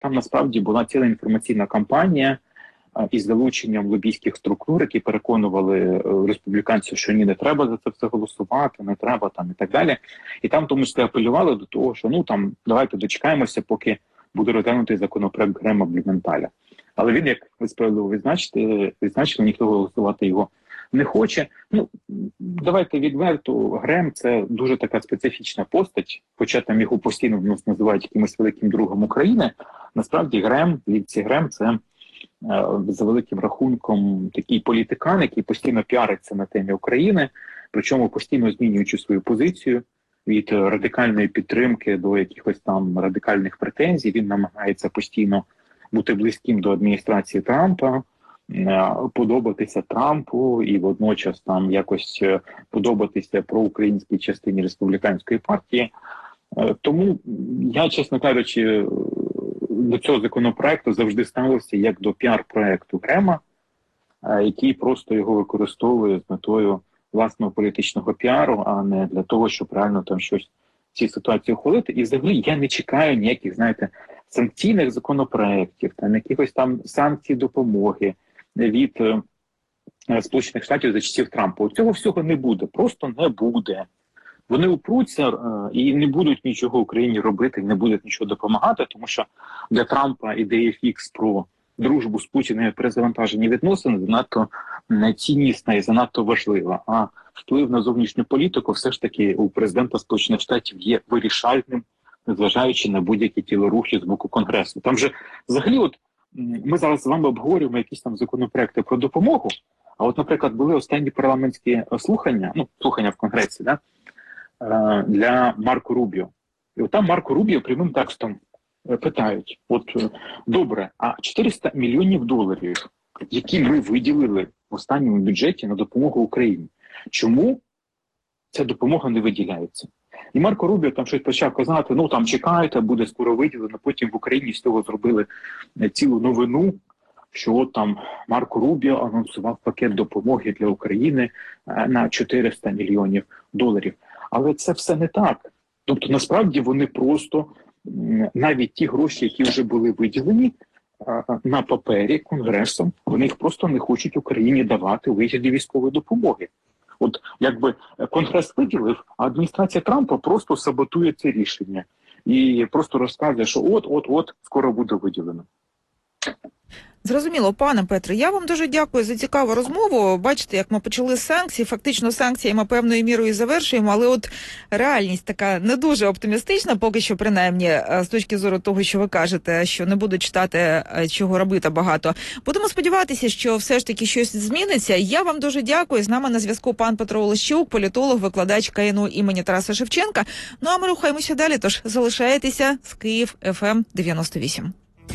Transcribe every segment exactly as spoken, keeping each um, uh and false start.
там насправді була ціла інформаційна кампанія із залученням лобійських структур, які переконували республіканців, що ні, не треба за це все голосувати, не треба там і так далі. І там, тому що апелювали до того, що ну там давайте дочекаємося, поки буде розглянутий законопроект Грема Блюменталя. Але він, як ви справедливо відзначили, відзначили, ніхто голосувати його не хоче. Ну, давайте відверто, Грем – це дуже така специфічна постать, хоча там його постійно в нас називають якимось великим другом України. Насправді Грем, Лінсі Грем – це е, за великим рахунком такий політикан, який постійно піариться на темі України, причому постійно змінюючи свою позицію від радикальної підтримки до якихось там радикальних претензій. Він намагається постійно бути близьким до адміністрації Трампа, подобатися Трампу і водночас там якось подобатися проукраїнській частині республіканської партії. Тому я, чесно кажучи, до цього законопроекту завжди ставився як до піар-проекту Грема, який просто його використовує з метою власного політичного піару, а не для того, щоб реально там щось в цій ситуації ухвалити. І взагалі я не чекаю ніяких, знаєте, санкційних законопроєктів, там якихось там санкцій допомоги від е, Сполучених Штатів за часів Трампа. Цього всього не буде, просто не буде. Вони упруться е, і не будуть нічого Україні робити, не будуть нічого допомагати, тому що для Трампа ідея фікс про дружбу з Путіним і перезавантажені відносини занадто ціннісна і занадто важлива. А вплив на зовнішню політику все ж таки у президента Сполучених Штатів є вирішальним, незважаючи на будь-які тілорухи з боку Конгресу. Там же взагалі, от ми зараз з вами обговорюємо якісь там законопроекти про допомогу, а от, наприклад, були останні парламентські слухання, ну, слухання в Конгресі, да, для Марко Рубіо. І от там Марко Рубіо прямим текстом питають, от, добре, а чотириста мільйонів доларів, які ми виділили в останньому бюджеті на допомогу Україні, чому ця допомога не виділяється? І Марко Рубіо там щось почав казати, ну там чекайте, буде скоро виділено, потім в Україні з цього зробили цілу новину, що от там Марко Рубіо анонсував пакет допомоги для України на чотириста мільйонів доларів. Але це все не так. Тобто насправді вони просто, навіть ті гроші, які вже були виділені на папері Конгресом, вони їх просто не хочуть Україні давати у вигляді військової допомоги. От якби Конгрес виділив, а адміністрація Трампа просто саботує це рішення. І просто розказує, що от-от-от скоро буде виділено. Зрозуміло, пане Петре, я вам дуже дякую за цікаву розмову. Бачите, як ми почали з санкцій, фактично санкціями певною мірою завершуємо, але от реальність така не дуже оптимістична, поки що, принаймні, з точки зору того, що ви кажете, що не буду читати, чого робити багато. Будемо сподіватися, що все ж таки щось зміниться. Я вам дуже дякую. З нами на зв'язку пан Петро Олещук, політолог, викладач КНУ імені Тараса Шевченка. Ну а ми рухаємося далі, тож залишайтеся з Київ еф ем дев'яносто вісім.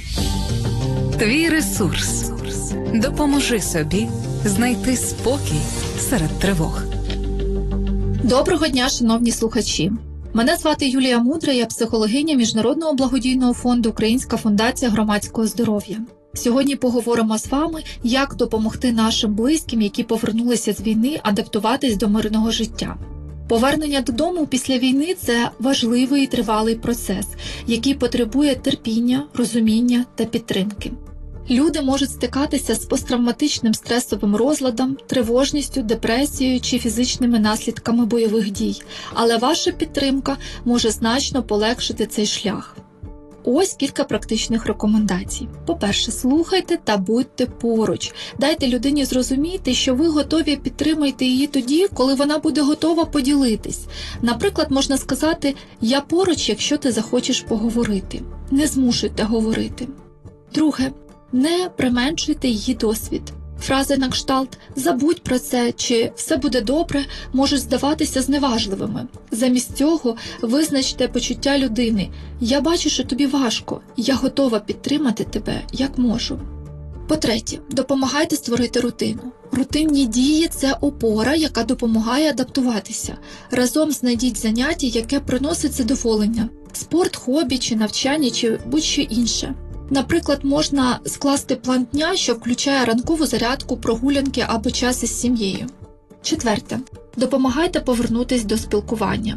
Твій ресурс. Допоможи собі знайти спокій серед тривог. Доброго дня, шановні слухачі. Мене звати Юлія Мудра, я психологиня Міжнародного благодійного фонду «Українська фундація громадського здоров'я». Сьогодні поговоримо з вами, як допомогти нашим близьким, які повернулися з війни, адаптуватись до мирного життя. Повернення додому після війни – це важливий і тривалий процес, який потребує терпіння, розуміння та підтримки. Люди можуть стикатися з посттравматичним стресовим розладом, тривожністю, депресією чи фізичними наслідками бойових дій, але ваша підтримка може значно полегшити цей шлях. Ось кілька практичних рекомендацій. По-перше, слухайте та будьте поруч. Дайте людині зрозуміти, що ви готові підтримати її тоді, коли вона буде готова поділитись. Наприклад, можна сказати «я поруч, якщо ти захочеш поговорити». Не змушуйте говорити. Друге, не применшуйте її досвід. Фрази на кшталт «забудь про це» чи «все буде добре» можуть здаватися зневажливими. Замість цього визначте почуття людини «я бачу, що тобі важко, я готова підтримати тебе, як можу». По-третє, допомагайте створити рутину. Рутинні дії – це опора, яка допомагає адаптуватися. Разом знайдіть заняття, яке приносить задоволення – спорт, хобі чи навчання чи будь-що інше. Наприклад, можна скласти план дня, що включає ранкову зарядку, прогулянки або час із сім'єю. Четверте. Допомагайте повернутися до спілкування.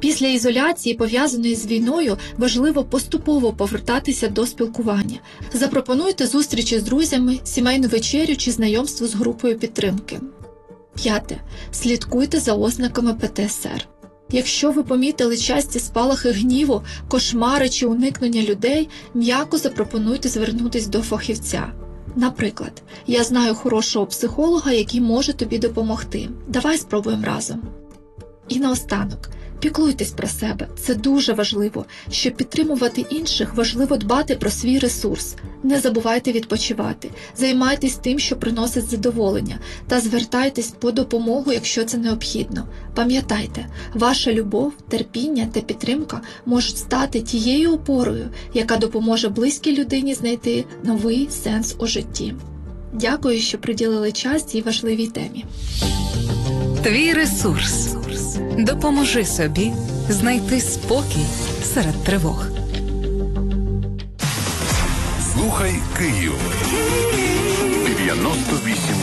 Після ізоляції, пов'язаної з війною, важливо поступово повертатися до спілкування. Запропонуйте зустрічі з друзями, сімейну вечерю чи знайомство з групою підтримки. П'яте. Слідкуйте за ознаками Пе Те Ес Ер. Якщо ви помітили часті спалахи гніву, кошмари чи уникнення людей, м'яко запропонуйте звернутися до фахівця. Наприклад, я знаю хорошого психолога, який може тобі допомогти. Давай спробуємо разом. І наостанок, піклуйтесь про себе. Це дуже важливо. Щоб підтримувати інших, важливо дбати про свій ресурс. Не забувайте відпочивати. Займайтесь тим, що приносить задоволення. Та звертайтесь по допомогу, якщо це необхідно. Пам'ятайте, ваша любов, терпіння та підтримка можуть стати тією опорою, яка допоможе близькій людині знайти новий сенс у житті. Дякую, що приділили час цій важливій темі. Твій ресурс. Допоможи собі знайти спокій серед тривог. Слухай Київ. дев'яносто вісім.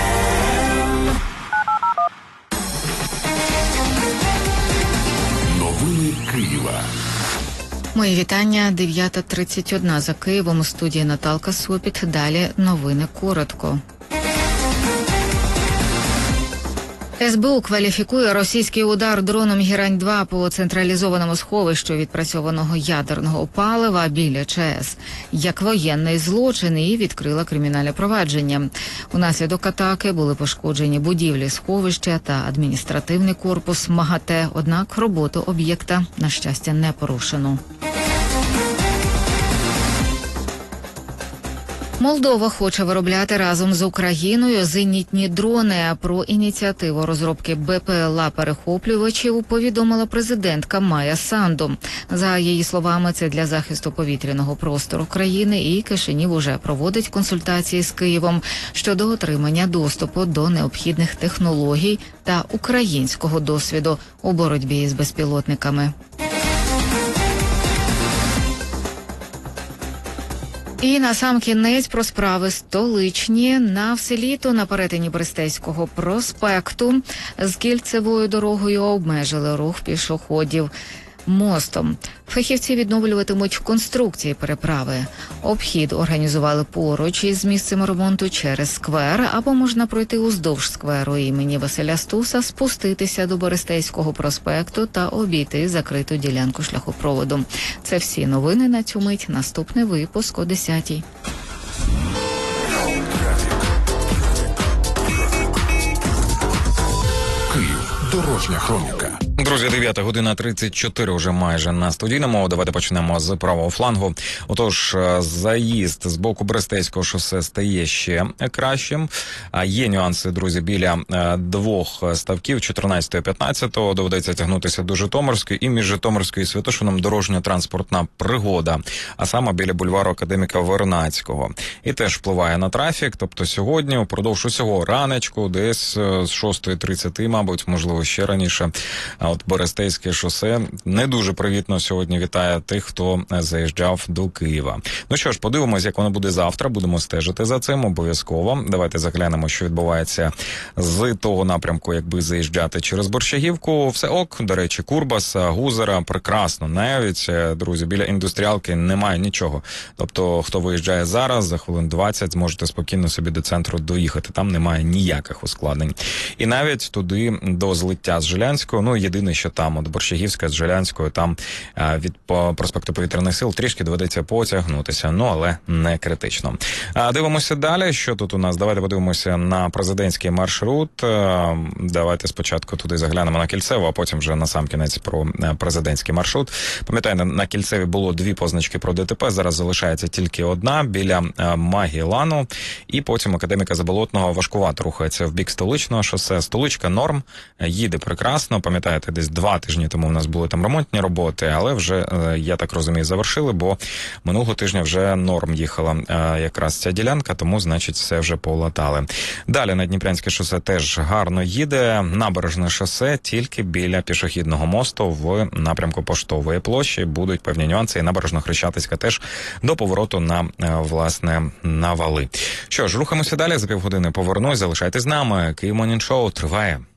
Новини Києва. Мої вітання. дев'ята тридцять один за Києвом. У студії Наталка Сопіт. Далі новини коротко. Ес Бе У кваліфікує російський удар дроном «Герань два» по централізованому сховищу відпрацьованого ядерного палива біля Че Ес як воєнний злочин і відкрила кримінальне провадження. Унаслідок атаки були пошкоджені будівлі сховища та адміністративний корпус МАГАТЕ, однак роботу об'єкта, на щастя, не порушено. Молдова хоче виробляти разом з Україною зенітні дрони. Про ініціативу розробки Бе Пе Ел А-перехоплювачів повідомила президентка Майя Санду. За її словами, це для захисту повітряного простору країни, і Кишинів уже проводить консультації з Києвом щодо отримання доступу до необхідних технологій та українського досвіду у боротьбі з безпілотниками. І насамкінець про справи столичні. На все літо на перетині Берестейського проспекту з кільцевою дорогою обмежили рух пішоходів мостом. Фахівці відновлюватимуть конструкції переправи. Обхід організували поруч із місцем ремонту через сквер, або можна пройти уздовж скверу імені Василя Стуса, спуститися до Берестейського проспекту та обійти закриту ділянку шляхопроводу. Це всі новини на цю мить. Наступний випуск о десятій. Київ. Дорожня хроніка. Друзі, дев'ята година тридцять чотири вже майже на студійному. Давайте почнемо з правого флангу. Отож, заїзд з боку Берестейського шосе стає ще кращим. Є нюанси, друзі, біля двох ставків, чотирнадцятого і п'ятнадцятого. Доведеться тягнутися до Житомирської, і між Житомирською і Святошином дорожньо-транспортна пригода, а саме біля бульвару Академіка Вернадського. І теж впливає на трафік, тобто сьогодні, упродовж усього ранечку, десь з шостої тридцять, мабуть, можливо, ще раніше, а от Берестейське шосе не дуже привітно сьогодні вітає тих, хто заїжджав до Києва. Ну що ж, подивимось, як воно буде завтра. Будемо стежити за цим обов'язково. Давайте заглянемо, що відбувається з того напрямку, якби заїжджати через Борщагівку. Все ок, до речі, Курбаса, Гузера, прекрасно. Навіть, друзі, біля індустріалки немає нічого. Тобто, хто виїжджає зараз, за хвилин двадцять зможете спокійно собі до центру доїхати. Там немає ніяких ускладнень. І навіть туди до злиття з Жилянського, ну, єдине, що там, от Борщагівська з Жилянською, там від проспекту Повітряних сил трішки доведеться потягнутися, ну, але не критично. А дивимося далі, що тут у нас. Давайте подивимося на президентський маршрут. Давайте спочатку туди заглянемо на Кільцеву, а потім вже насамкінець про президентський маршрут. Пам'ятаєте, на Кільцеві було дві позначки про Де Те Пе, зараз залишається тільки одна, біля Магілану, і потім Академіка Заболотного важкувато рухається в бік Столичного шосе. Столичка норм, їде прекрасно, пам'ятаєте, десь два тижні тому в нас були там ремонтні роботи, але вже, я так розумію, завершили, бо минулого тижня вже норм їхала якраз ця ділянка, тому, значить, все вже полатали. Далі на Дніпрянське шосе теж гарно їде, Набережне шосе тільки біля пішохідного мосту в напрямку Поштової площі. Будуть певні нюанси, і Набережно-Хрещатицька теж до повороту на, власне, на вали. Що ж, рухаємося далі, за півгодини повернусь, залишайтесь з нами. Київ Morning Show триває.